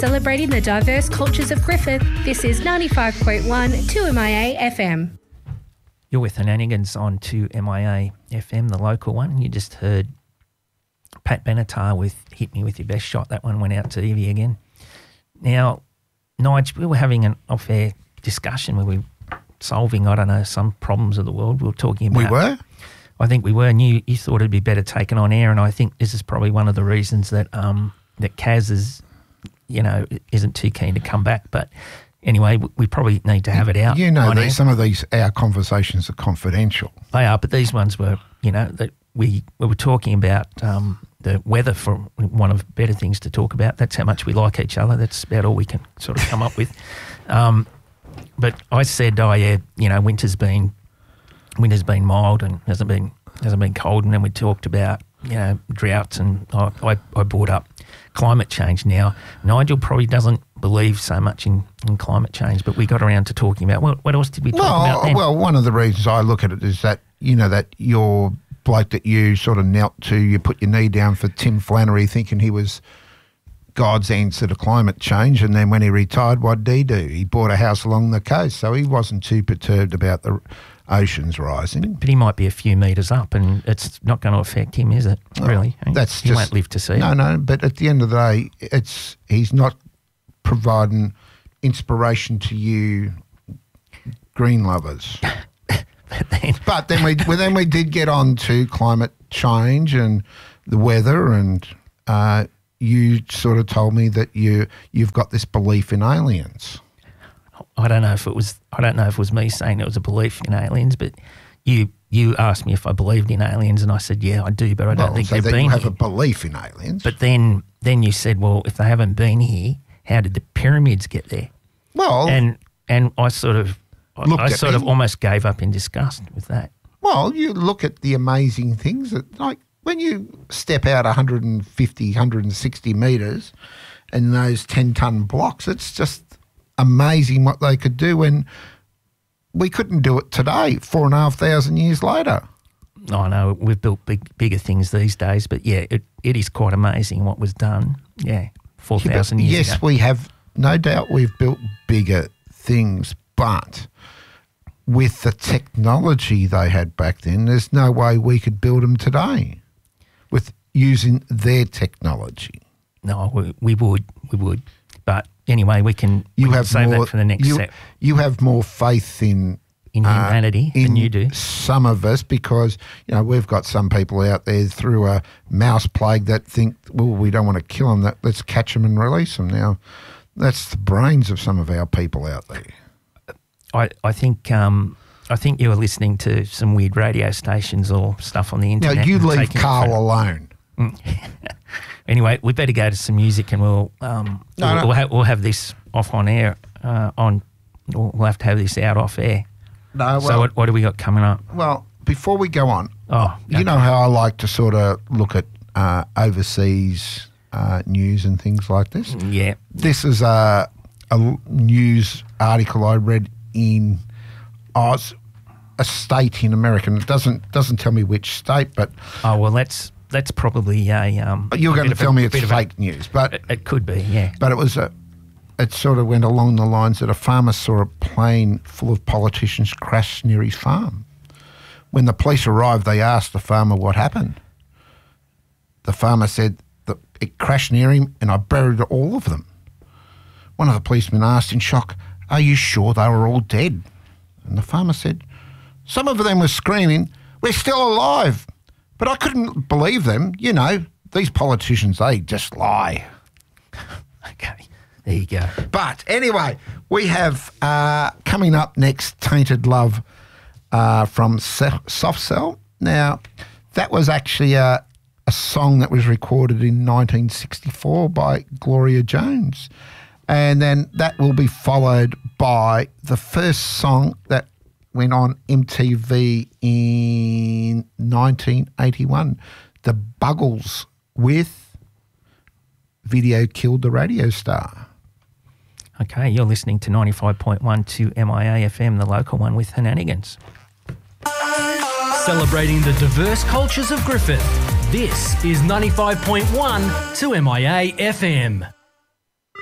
Celebrating the diverse cultures of Griffith, this is 95.1 2MIA FM. You're with Henanigans on 2MIA FM, the local one. You just heard Pat Benatar with Hit Me With Your Best Shot. That one went out to Evie again. Now, Nigel, we were having an off-air discussion where we were solving, I don't know, some problems of the world. We were talking about... We were? I think we were, and you thought it'd be better taken on air, and I think this is probably one of the reasons that that Kaz is, isn't too keen to come back. But anyway, we probably need to have it out. You know that some of our conversations are confidential. They are, but these ones were, that we were talking about the weather, for one of the better things to talk about. That's how much we like each other. That's about all we can sort of come up with. But I said, winter's been mild and hasn't been cold, and then we talked about droughts, and I brought up climate change. Now Nigel probably doesn't believe so much in climate change, but we got around to talking about what else did we talk about then? Well, one of the reasons I look at it is that that your bloke that you sort of knelt to, you put your knee down for Tim Flannery, thinking he was God's answer to climate change, and then when he retired, what did he do? He bought a house along the coast, so he wasn't too perturbed about the oceans rising. But he might be a few metres up, and it's not going to affect him, is it? Really? He won't live to see it. No, but at the end of the day, he's not providing inspiration to you green lovers. But then we did get on to climate change and the weather, and you sort of told me that you've got this belief in aliens. I don't know if it was me saying it was a belief in aliens, but you asked me if I believed in aliens, and I said, yeah, I do, but I don't think they've been here. You have a belief in aliens. But then you said, well, if they haven't been here, how did the pyramids get there? Well, and I sort of almost gave up in disgust with that. Well, you look at the amazing things that, like, when you step out 150, 160 metres in those 10-tonne blocks, it's just amazing what they could do, and we couldn't do it today, 4,500 years later. I know, we've built bigger things these days, but yeah, it is quite amazing what was done, 4,000 years ago. Yes, we have, no doubt we've built bigger things, but with the technology they had back then, there's no way we could build them today with using their technology. No, we would. But anyway, we can save that for the next step. You have more faith in humanity than you do. Some of us, because we've got some people out there through a mouse plague that think, well, we don't want to kill them. Let's catch them and release them. Now, that's the brains of some of our people out there. I think you were listening to some weird radio stations or stuff on the internet. Now, you leave Carl alone. Anyway, we better go to some music, and we'll have this off on air. We'll have to have this out off air. No, well, so what do we got coming up? Well, before we go on, okay. You know how I like to sort of look at overseas news and things like this. Yeah, this is a news article I read in a state in America. It doesn't tell me which state, but that's probably you're going to tell me it's fake news, but it could be, yeah. But it sort of went along the lines that a farmer saw a plane full of politicians crash near his farm. When the police arrived, they asked the farmer what happened. The farmer said that it crashed near him and I buried all of them. One of the policemen asked in shock, "Are you sure they were all dead?" And the farmer said, "Some of them were screaming, 'We're still alive.' But I couldn't believe them. These politicians, they just lie." Okay, there you go. But anyway, we have coming up next, Tainted Love from Soft Cell. Now, that was actually a song that was recorded in 1964 by Gloria Jones. And then that will be followed by the first song that went on MTV in 1981, The Buggles with Video Killed the Radio Star. Okay, you're listening to 95.1 2MIA FM, the local one with Henanigans. Celebrating the diverse cultures of Griffith. This is 95.1 2MIA FM.